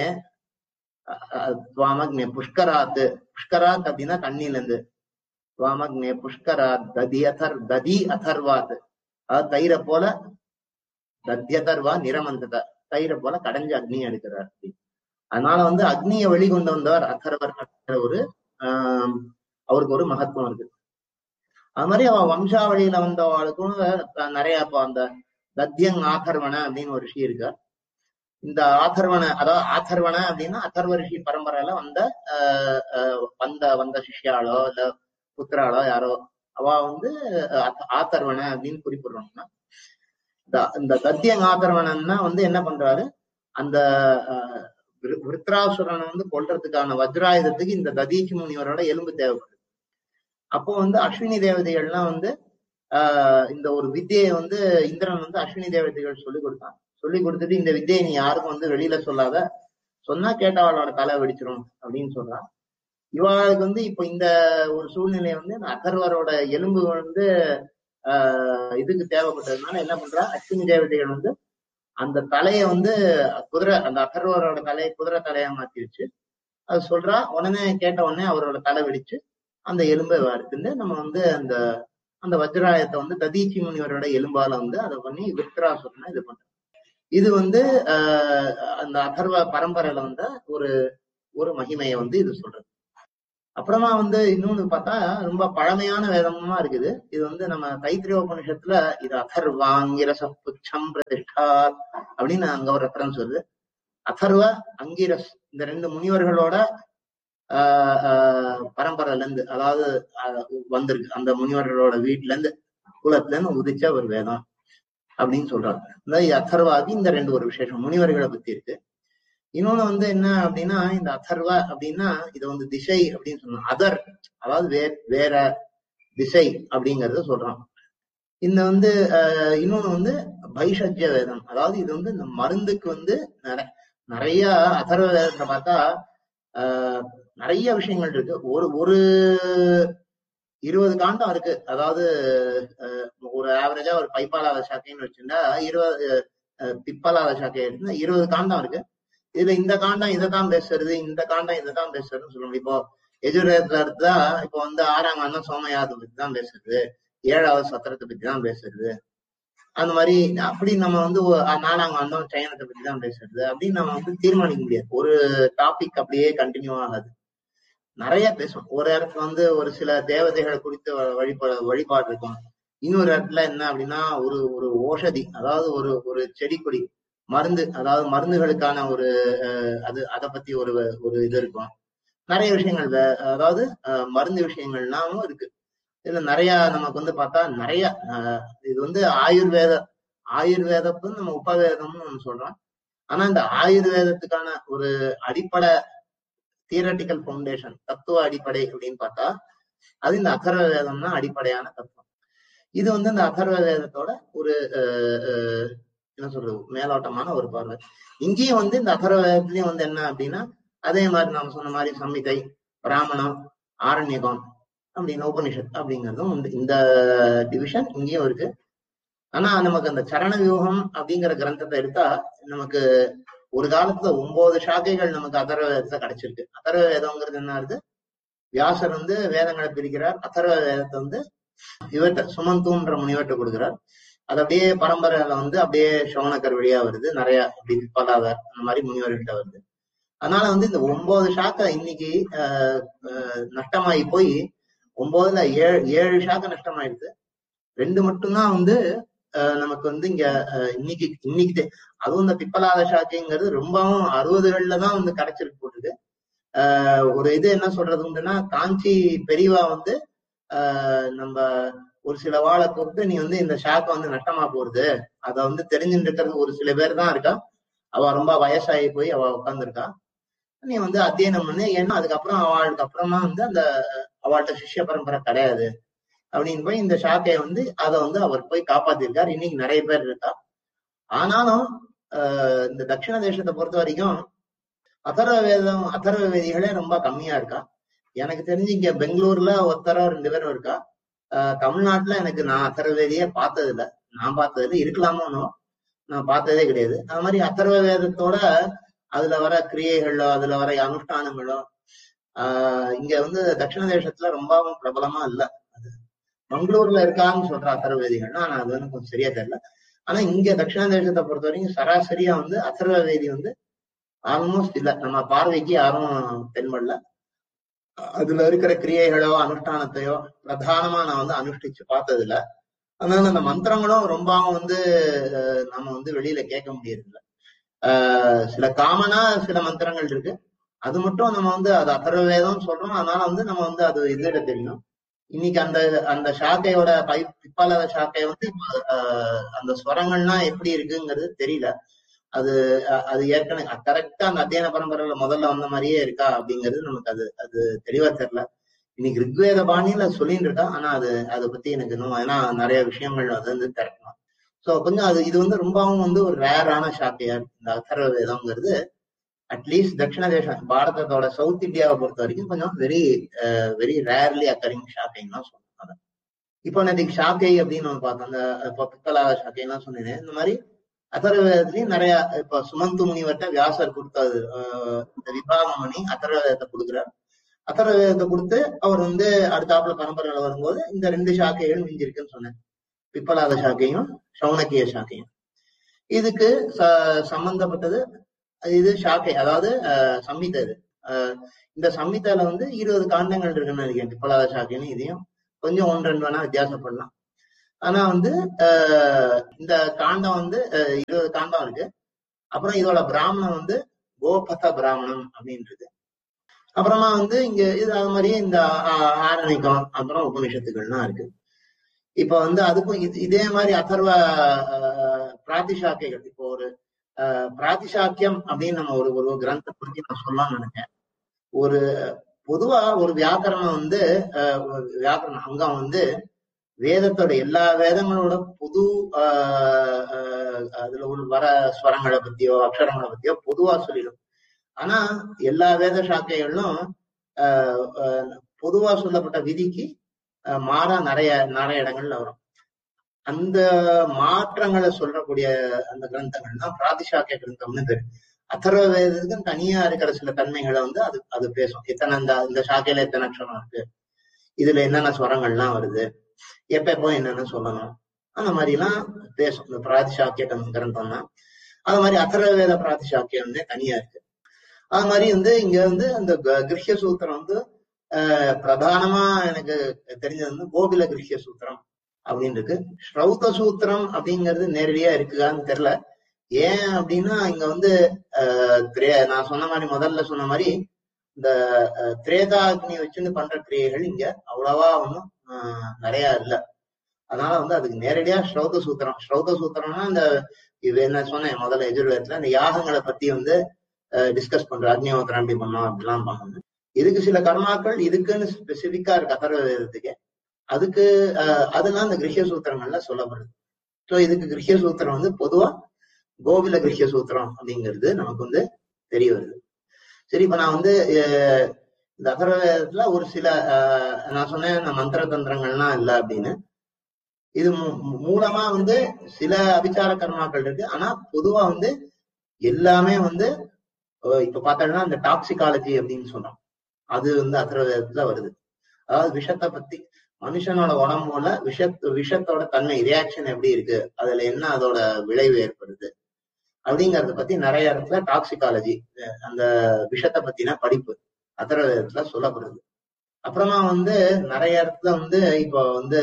[SPEAKER 3] துவாமக்னே புஷ்கராத்து, புஷ்கராத் அப்படின்னா தண்ணில இருந்து, துவாமக்னே புஷ்கரா ததி அதர் ததி அதர்வாத், அதாவது தயிரை போல, தத்யதர்வா நிரமந்தத தயிரை போல கடைஞ்சு அக்னியை எடுக்கிறார். அதனால வந்து அக்னியை வெளிக்கொண்டு வந்தவர் அதர்வர் அப்படிங்கிற ஒரு ஆஹ் அவருக்கு ஒரு மகத்துவம் இருக்கு. அது மாதிரி அவன் வம்சாவளியில வந்தவளுக்கும் நிறைய இப்போ அந்த தத்யங் ஆதர்வன அப்படின்னு ஒரு ரிஷி இருக்கார். இந்த ஆதர்வன, அதாவது ஆதர்வன அப்படின்னா அதர்வ ரிஷி பரம்பரையில வந்த ஆஹ் வந்த வந்த சிஷ்யாளோ இல்ல புத்திராளோ யாரோ அவ வந்து ஆதர்வன அப்படின்னு குறிப்பிடுறாங்கன்னா, இந்த தத்யங் ஆதர்வனன்னா வந்து என்ன பண்றாரு, அந்த விருத்ராசுரனை வந்து கொல்றதுக்கான வஜ்ராயுதத்துக்கு இந்த ததீச்சி முனிவரோட எலும்பு தேவைப்படுது. அப்போ வந்து அஸ்வினி தேவதைகள்லாம் வந்து ஆஹ் இந்த ஒரு வித்தியை வந்து இந்திரன் வந்து அஸ்வினி தேவதைகள் சொல்லி கொடுத்தான். சொல்லி கொடுத்துட்டு இந்த வித்தியை நீ யாருக்கும் வந்து வெளியில சொல்லாத, சொன்னா கேட்டவாளோட தலை வெடிச்சிரும் அப்படின்னு சொல்றா. இவாளுக்கு வந்து இப்ப இந்த ஒரு சூழ்நிலை வந்து அதர்வரோட எலும்பு வந்து ஆஹ் இதுக்கு தேவைப்பட்டதுனால என்ன பண்றா, அஸ்வினி தேவதைகள் வந்து அந்த தலையை வந்து குதிரை, அந்த அதர்வரோட தலையை குதிரை தலையா மாத்திருச்சு. அது சொல்றா. உடனே கேட்ட உடனே அவரோட தலை வெடிச்சு அந்த எலும்பை எடுத்துட்டு நம்ம வந்து அந்த அந்த வஜ்ராயத்தை வந்து ததீச்சி முனிவரோட எலும்பால வந்து அதை பண்ணி விருத்ராசுரனை இது பண்றோம். இது வந்து ஆஹ் அந்த அதர்வ பரம்பரையில வந்து ஒரு ஒரு மகிமையை வந்து இது சொல்றது. அப்புறமா வந்து இன்னொன்னு பார்த்தா ரொம்ப பழமையான வேதமா இருக்குது. இது வந்து நம்ம தைத்திரிய உபநிஷத்துல இது அதர்வாங்கிரச புச்சம் பிரதிஷ்டா அப்படின்னு அங்க ஒரு ரெஃபரன்ஸ் வருது. அதர்வ அங்கிரஸ் இந்த ரெண்டு முனிவர்களோட ஆஹ் ஆஹ் பரம்பரையில இருந்து, அதாவது வந்திருக்கு அந்த முனிவர்களோட வீட்டுல இருந்து குலத்துல இருந்து உதிச்ச ஒரு வேதம் அப்படின்னு சொல்றாங்க. இந்த அதர்வாதி இந்த ரெண்டு ஒரு விசேஷம் முனிவர்களை பத்தி இருக்கு. இன்னொன்னு வந்து என்ன அப்படின்னா, இந்த அதர்வ அப்படின்னா இது வந்து திசை அப்படின்னு சொன்னோம். அதர் அதாவது வே வேற திசை அப்படிங்கறத சொல்றான். இந்த வந்து அஹ் இன்னொன்னு வந்து பைஷஜ்ய வேதம், அதாவது இது வந்து இந்த மருந்துக்கு வந்து நிறைய அதர்வ வேதத்தை பார்த்தா ஆஹ் நிறைய விஷயங்கள் இருக்கு. ஒரு ஒரு இருபது காண்டம் இருக்கு. அதாவது ஒரு ஆவரேஜா ஒரு பைப்பாலாத சாக்கைன்னு வச்சுட்டா இருபது பிப்பலாத சாக்கை எடுத்துன்னா இருபது காண்டம் இருக்கு. இதுல இந்த காண்டம் இதைத்தான் பேசுறது, இந்த காண்டம் இதைத்தான் பேசுறதுன்னு சொல்லுவாங்க. இப்போ எஜுர்வேதத்துல இருந்தா இப்போ வந்து ஆறாம் காண்டம் சோமயாகத்தை பத்தி தான் பேசுறது, ஏழாவது சத்திரத்தை பத்தி தான் பேசுறது, அந்த மாதிரி அப்படி நம்ம வந்து நாலாம் காண்டம் சயனத்தை பத்தி தான் பேசுறது அப்படின்னு நம்ம வந்து தீர்மானிக்க முடியாது. ஒரு டாபிக் அப்படியே கண்டினியூ ஆகாது, நிறைய பேசும். ஒரு இடத்துல வந்து ஒரு சில தேவதைகளை குறித்து வழிபா வழிபாடு இருக்கும். இன்னொரு இடத்துல என்ன அப்படின்னா ஒரு ஒரு ஓஷதி, அதாவது ஒரு ஒரு செடி கொடி மருந்து, அதாவது மருந்துகளுக்கான ஒரு அது அதை பத்தி ஒரு ஒரு இது இருக்கும். நிறைய விஷயங்கள் அதாவது மருந்து விஷயங்கள்னாலும் இருக்கு. இதுல நிறைய நமக்கு வந்து பார்த்தா நிறைய இது வந்து ஆயுர்வேத ஆயுர்வேதம்னு நம்ம உபவேதம்னு ஒண்ணு சொல்றோம். ஆனா இந்த ஆயுர்வேதத்துக்கான ஒரு அடிப்படை தியரட்டிக்கல் ஃபவுண்டேஷன், தத்துவ அடிப்படை அப்படின்னு பார்த்தா அது இந்த அதர்வ வேதம்னா அடிப்படையான தத்துவம். இது வந்து இந்த அதர்வ வேதத்தோட ஒரு அஹ் என்ன சொல்றது மேலோட்டமான ஒரு பார்வை. இங்கேயும் வந்து இந்த அதர்வ வேதத்துலயும் வந்து என்ன அப்படின்னா அதே மாதிரி நாம சொன்ன மாதிரி சம்ஹிதை, பிராமணம், ஆரண்யகம் அப்படின்னு உபனிஷத் அப்படிங்கிறதும் உண்டு. இந்த டிவிஷன் இங்கேயும் இருக்கு. ஆனா நமக்கு அந்த சரண வியூகம் அப்படிங்கிற கிரந்தத்தை எடுத்தா நமக்கு ஒரு காலத்துல ஒன்பது சாக்கைகள் நமக்கு அதர்வ வேதத்தை கிடைச்சிருக்கு. அதர்வ வேதம்ங்கிறது என்ன இருக்கு, வியாசர் வந்து வேதங்களை பிரிக்கிறார். அதர்வ வேதத்தை வந்து இவர்கிட்ட சுமந்தூன்ற முனிவர்கிட்ட கொடுக்குறார். அது அப்படியே பரம்பரையில வந்து அப்படியே சோனக்கர் வழியா வருது, நிறைய அப்படி பலாதார் அந்த மாதிரி முனிவர்கள்ட்ட வருது. அதனால வந்து இந்த ஒன்பது சாக்கை இன்னைக்கு ஆஹ் நஷ்டமாயி போய் ஒன்பதுல ஏழு ஏழு சாக்கை நஷ்டமாயிடுது. ரெண்டு மட்டும்தான் வந்து அஹ் நமக்கு வந்து இங்க இன்னைக்கு இன்னைக்கு அதுவும் இந்த பிப்பலாத சாக்கைங்கிறது ரொம்பவும் அறுபதுகள்ல தான் வந்து கிடைச்சிருக்கு போட்டுருக்கு. ஆஹ் ஒரு இது என்ன சொல்றதுன்னா, காஞ்சி பெரியவா வந்து ஆஹ் நம்ம ஒரு சில வாழை கூப்பிட்டு நீ வந்து இந்த ஷாக்கை வந்து நஷ்டமா போறது அதை வந்து தெரிஞ்சுட்டு இருக்கிறது ஒரு சில பேர் தான் இருக்கா. அவ ரொம்ப வயசாகி போய் அவ உட்காந்துருக்கா, நீ வந்து அத்தியனம் பண்ணு. ஏன்னா அதுக்கப்புறம் அவளுக்கு அப்புறமா வந்து அந்த அவள்கிட்ட சிஷ்ய பரம்பரை கிடையாது அப்படின்னு போய் இந்த ஷாக்கையை வந்து அதை வந்து அவர் போய் காப்பாத்திருக்காரு. இன்னைக்கு நிறைய பேர் இருக்கா. ஆனாலும் ஆஹ் இந்த தட்சிண தேசத்தை பொறுத்த வரைக்கும் அதர்வ வேதம் அதர்வ வேதிகளே ரொம்ப கம்மியா இருக்கா. எனக்கு தெரிஞ்சு இங்க பெங்களூர்ல ஒருத்தரோ ரெண்டு பேரும் இருக்கா. ஆஹ் தமிழ்நாட்டுல எனக்கு நான் அதர்வ வேதியே பார்த்தது இல்லை. நான் பார்த்ததுல இருக்கலாமோனோ நான் பார்த்ததே கிடையாது. அது மாதிரி அதர்வ வேதத்தோட அதுல வர கிரியைகளோ அதுல வர அனுஷ்டானங்களோ ஆஹ் இங்க வந்து தட்சிண தேசத்துல ரொம்பவும் பிரபலமா இல்லை. அது பெங்களூர்ல இருக்கான்னு சொல்ற அதர்வ வேதிகள்னா ஆனா அது வந்து கொஞ்சம் சரியா தெரியல. ஆனா இங்க தட்சிண தேசத்தை பொறுத்த வரைக்கும் சராசரியா வந்து அதர்வ வேதி வந்து ஆல்மோஸ்ட் இல்ல, நம்ம பார்வைக்கு யாரும் தென்படல. அதுல இருக்கிற கிரியைகளோ அனுஷ்டானத்தையோ பிரதானமா நான் வந்து அனுஷ்டிச்சு பார்த்தது இல்ல. அதனால அந்த மந்திரங்களும் ரொம்பவும் வந்து நம்ம வந்து வெளியில கேட்க முடியறது இல்லை. ஆஹ் சில காமனா சில மந்திரங்கள் இருக்கு, அது மட்டும் நம்ம வந்து அது அதர்வ வேதம் சொல்றோம். அதனால வந்து நம்ம வந்து அது இதுல தெரியும். இன்னைக்கு அந்த அந்த சாக்கையோட பை பிப்பாலாத சாக்கை வந்து ஆஹ் அந்த ஸ்வரங்கள்லாம் எப்படி இருக்குங்கிறது தெரியல. அது அது ஏற்கனவே கரெக்டா அந்த அத்தியன பரம்பரையில முதல்ல வந்த மாதிரியே இருக்கா அப்படிங்கிறது நமக்கு அது அது தெளிவா தெரியல. இன்னைக்கு ரிக்வேத பாணியில சொல்லிட்டு இருக்கா. ஆனா அது அதை பத்தி எனக்கு இன்னும் ஏன்னா நிறைய விஷயங்கள் அது வந்து திறக்கணும். சோ கொஞ்சம் அது இது வந்து ரொம்பவும் வந்து ஒரு ரேரான சாக்கையா இருக்கு இந்த அதர்வ வேதம்ங்கிறது. அட்லீஸ்ட் தட்சிண தேசம் பாரதத்தோட சவுத் இந்தியாவை பொறுத்த வரைக்கும் கொஞ்சம் வெரி வெரி ரேர்லி அக்கரிங் ஷாக்கைன்னு தான் சொல்லுவாங்க. இப்போ நேற்றுக்கு ஷாக்கை அப்படின்னு ஒன்று பார்த்தோம், அந்த பித்தளா ஷாக்கைலாம் சொன்னேன். இந்த மாதிரி அதர்வவேதத்துலயும் நிறைய இப்ப சுமந்து முனிவர்கிட்ட வியாசர் கொடுத்தாரு இந்த விபாகம் பண்ணி அதர்வவேதத்தை கொடுக்குறார். அதர்வவேதத்தை கொடுத்து அவர் வந்து அடுத்தாப்புல பரம்பரையில வரும்போது இந்த ரெண்டு சாக்கைகள் மிஞ்சிருக்குன்னு சொன்னேன், பிப்பலாத சாக்கையும் சௌனக்கிய சாக்கையும். இதுக்கு ச சம்பந்தப்பட்டது இது ஷாக்கை, அதாவது அஹ் சம்மிதை. இது அஹ் இந்த சம்மிதால வந்து இருபது காண்டங்கள் இருக்குன்னு நினைக்கிறேன். பிப்பலாத சாக்கைன்னு இதையும் கொஞ்சம் ஒன்று ரெண்டு வேணா வித்தியாசப்படலாம். ஆனா வந்து அஹ் இந்த காண்டம் வந்து இருபது காண்டம் இருக்கு. அப்புறம் இதோட பிராமணம் வந்து கோபத பிராமணம் அப்படின்றது. அப்புறமா வந்து இங்க இது அது மாதிரியே இந்த ஆரணிக்கம் அப்புறம் உபநிஷத்துக்கள்லாம் இருக்கு. இப்ப வந்து அதுக்கும் இது இதே மாதிரி அதர்வ பிராதிசாக்கியங்கள். இப்போ ஒரு அஹ் பிராதிசாக்கியம் அப்படின்னு நம்ம ஒரு ஒரு கிரந்தத்தை பத்தி நான் சொல்லலாம்னு நினைக்கிறேன். ஒரு பொதுவா ஒரு வியாக்கரணம் வந்து அஹ் வியாக்கரண அங்கம் வந்து வேதத்தோட எல்லா வேதங்களோட பொது ஆஹ் அதுல உள்ள வர ஸ்வரங்களை பத்தியோ அக்ஷரங்களை பத்தியோ பொதுவா சொல்லிடும். ஆனா எல்லா வேத சாக்கைகளும் ஆஹ் பொதுவா சொல்லப்பட்ட விதிக்கு மாறா நிறைய நிறைய இடங்கள்ல வரும். அந்த மாற்றங்களை சொல்லக்கூடிய அந்த கிரந்தங்கள் தான் பிராதிசாக்கிய கிரந்தம்னு பேரு. அதர்வ வேதத்துக்கு தனியா இருக்கிற சில தன்மைகளை வந்து அது அது பேசும். எத்தனை இந்த இந்த சாக்கையில எத்தனை அக்ஷரம் இருக்கு, இதுல என்னென்ன ஸ்வரங்கள்லாம் வருது, எப்ப எப்போ என்னன்னு சொல்லணும், அந்த மாதிரி எல்லாம் பேசும் இந்த பிராதிசாக்கிய கிரந்தம்னா. அது மாதிரி அதர்வவேத பிராதிசாக்கியம் வந்து தனியா இருக்கு. அது மாதிரி வந்து இங்க வந்து அந்த கிருஹ்ய சூத்திரம் வந்து அஹ் பிரதானமா எனக்கு தெரிஞ்சது வந்து கோபில கிருஹ்ய சூத்திரம் அப்படின்னு இருக்கு. ஸ்ரௌத சூத்திரம் அப்படிங்கிறது நேரடியா இருக்குதான்னு தெரியல. ஏன் அப்படின்னா இங்க வந்து அஹ் நான் சொன்ன மாதிரி முதல்ல சொன்ன மாதிரி இந்த திரேதாக்னி வச்சுன்னு பண்ற கிரியைகள் இங்க அவ்வளவா ஒன்றும் ஆஹ் நிறைய இல்லை. அதனால வந்து அதுக்கு நேரடியா ஸ்ரௌத சூத்திரம் ஸ்ரௌத சூத்திரம்னா இந்த இது என்ன சொன்னேன் முதல்ல எஜுர்வேதத்துல இந்த யாகங்களை பத்தி வந்து டிஸ்கஸ் பண்ற அக்னிஹோத்திரம் எப்படி பண்ணோம் அப்படிலாம் பண்ணணும். இதுக்கு சில கர்மாக்கள் இதுக்குன்னு ஸ்பெசிபிக்கா இருக்கு அதர்வவேதத்துக்கு. அதுக்கு அஹ் அதெல்லாம் இந்த கிருஹ்ய சூத்திரங்கள்ல சொல்லப்படுது. ஸோ இதுக்கு கிருஹ்ய சூத்திரம் வந்து பொதுவா கோபில கிருஹ்ய சூத்திரம் அப்படிங்கிறது நமக்கு வந்து தெரிய வருது. சரி, இப்ப நான் வந்து இந்த அதர்வவேதத்துல ஒரு சில அஹ் நான் சொன்னேன் இந்த மந்திர தந்திரங்கள்லாம் இல்லை அப்படின்னு. இது மூலமா வந்து சில அபிச்சார கர்மாக்கள் இருக்கு. ஆனா பொதுவா வந்து எல்லாமே வந்து இப்ப பார்த்தோம்னா இந்த டாக்சிகாலஜி அப்படின்னு சொல்றோம், அது வந்து அதர்வவேதத்துல வருது. அதாவது விஷத்தை பத்தி மனுஷனோட உடம்புல விஷ விஷத்தோட தன்மை ரியாக்ஷன் எப்படி இருக்கு, அதுல என்ன அதோட விளைவு ஏற்படுது அப்படிங்கறத பத்தி நிறைய இடத்துல டாக்சிகாலஜி அந்த விஷத்தை பத்தின படிப்பு அதர்வவேதத்துல சொல்லப்படுது. அப்புறமா வந்து நிறைய இடத்துல வந்து இப்போ வந்து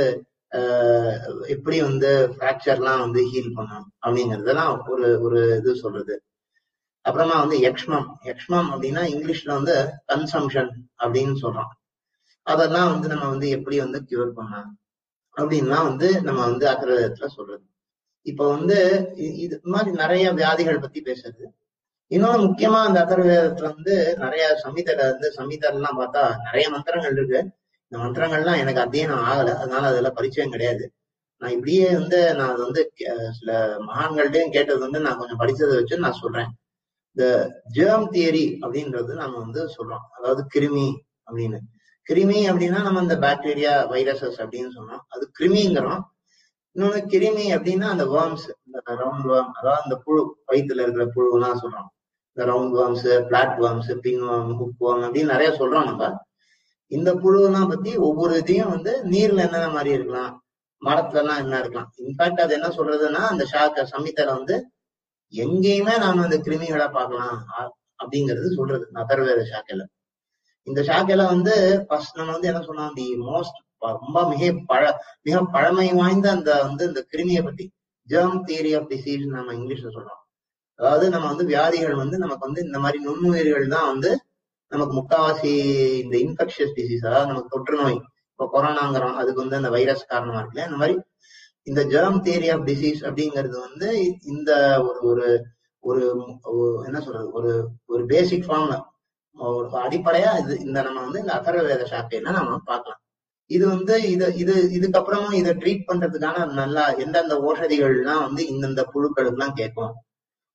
[SPEAKER 3] ஆஹ் எப்படி வந்து பிராக்சர்லாம் வந்து ஹீல் பண்ணணும் அப்படிங்கறதெல்லாம் ஒரு ஒரு இது சொல்றது. அப்புறமா வந்து யக்ஷ்மம் யக்ஷ்மம் அப்படின்னா இங்கிலீஷ்ல வந்து கன்சம்ஷன் அப்படின்னு சொல்றோம். அதெல்லாம் வந்து நம்ம வந்து எப்படி வந்து கியூர் பண்ணலாம் அப்படின்லாம் வந்து நம்ம வந்து அதர்வவேதத்துல சொல்றது. இப்ப வந்து இது மாதிரி நிறைய வியாதிகள் பத்தி பேசுறது. இன்னொன்னு முக்கியமா அந்த அதர்வவேதத்துல வந்து நிறைய சம்ஹிதையில வந்து சம்ஹிதைலாம் பார்த்தா நிறைய மந்திரங்கள் இருக்கு. இந்த மந்திரங்கள்லாம் எனக்கு அத்தியனம் ஆகலை, அதனால அதெல்லாம் பரிச்சயம் கிடையாது. நான் இப்படியே வந்து நான் அது வந்து சில மகான்கள்டையும் கேட்டது வந்து நான் கொஞ்சம் படிச்சதை வச்சு நான் சொல்றேன். இந்த ஜெர்ம் தியரி அப்படின்றது நம்ம வந்து சொல்றோம், அதாவது கிருமி அப்படின்னு. கிருமி அப்படின்னா நம்ம இந்த பாக்டீரியா வைரஸஸ் அப்படின்னு சொன்னோம், அது கிருமிங்கிறோம். இன்னொன்னு கிருமி அப்படின்னா அந்த வேர்ம்ஸ், இந்த ரவுண்ட் வேர்ம், அதாவது இந்த புழு வயிற்றுல இருக்கிற புழுலாம் சொல்றோம். இந்த ரவுண்ட் வேர்ம்ஸ், பிளாட் வேர்ம்ஸ், பின் வேர்ம், ஹுக் வேர்ம் அப்படின்னு நிறைய சொல்றோம் நம்ம. இந்த புழுவெல்லாம் பத்தி ஒவ்வொரு இதையும் வந்து நீர்ல என்னென்ன மாதிரி இருக்கலாம், மரத்துல எல்லாம் என்ன இருக்கலாம். இன்ஃபேக்ட் அது என்ன சொல்றதுன்னா அந்த ஷாக்க சம்ஹிதையில வந்து எங்கேயுமே நாம அந்த கிருமிகளை பார்க்கலாம் அப்படிங்கிறது சொல்றது அதர்வவேத சாக்கையில. இந்த சாக்கையில வந்து ஃபர்ஸ்ட் நம்ம வந்து என்ன சொன்னோம், தி மோஸ்ட் ரொம்ப மிக பழ மிக பழமை வாய்ந்த அந்த வந்து இந்த கிருமியை பத்தி ஜெர்ம் தியரி ஆஃப் டிசீஸ் நம்ம இங்கிலீஷ்ல சொல்றோம். அதாவது நம்ம வந்து வியாதிகள் வந்து நமக்கு வந்து இந்த மாதிரி நுண்ணுயிர்கள் தான் வந்து நமக்கு முக்காவாசி இந்த இன்ஃபெக்ஷியஸ் டிசீஸ், அதாவது நமக்கு தொற்று நோய், இப்போ கொரோனாங்கிறோம், அதுக்கு வந்து அந்த வைரஸ் காரணமா இருக்குல்ல. இந்த மாதிரி இந்த ஜெர்ம் தியரி ஆஃப் டிசீஸ் அப்படிங்கிறது வந்து இந்த ஒரு ஒரு என்ன சொல்றது ஒரு ஒரு பேசிக் ஃபார்ம்ல ஒரு அடிப்படையா இது இந்த நம்ம வந்து இந்த அதர்வவேத சாக்கையில நம்ம பார்க்கலாம். இது வந்து இது இது இதுக்கப்புறமும் இதை ட்ரீட் பண்றதுக்கான நல்லா எந்தெந்த ஓஷதிகள்லாம் வந்து இந்தந்த புழுக்களுக்கு எல்லாம் கேட்கும்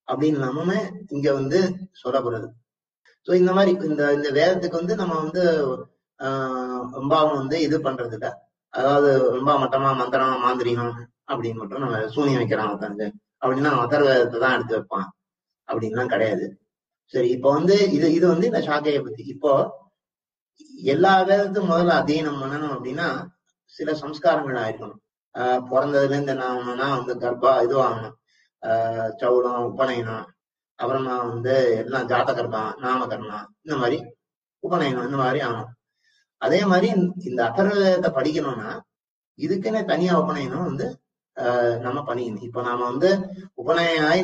[SPEAKER 3] அப்படின்னு நம்ம இங்க வந்து சொல்லப்படுறது. சோ இந்த மாதிரி இந்த இந்த வேதத்துக்கு வந்து நம்ம வந்து ஆஹ் ரொம்பவும் வந்து இது பண்றது இல்ல. அதாவது ரொம்ப மட்டமா மந்திரமா மாந்திரிகம் அப்படின்னு மட்டும் நம்ம சூனியம் வைக்கிறான் உட்காந்து அப்படின்னா அதர் வேதத்தை தான் எடுத்து வைப்பான் அப்படின்லாம் கிடையாது. சரி, இப்போ வந்து இது இது வந்து இந்த சாக்கையை பத்தி. இப்போ எல்லா வேதத்தும் முதல்ல அத்தியனம் பண்ணணும் அப்படின்னா சில சம்ஸ்காரங்கள் ஆயிருக்கணும். ஆஹ் பிறந்ததுல இருந்து என்ன ஆகணும்னா வந்து கர்ப்பா இதுவாகணும், ஆஹ் சௌலம், உபநயனம், அப்புறமா வந்து எல்லாம் ஜாதகர்ப்பம், நாமகர்ணம், இந்த மாதிரி உபநயனம் இந்த மாதிரி ஆகணும். அதே மாதிரி இந்த அதர்வத்தை படிக்கணும்னா இதுக்குன்னு தனியா உபநயனம் வந்து ஆஹ் நம்ம பண்ணிக்கணும். இப்ப நாம வந்து உபநயனாய்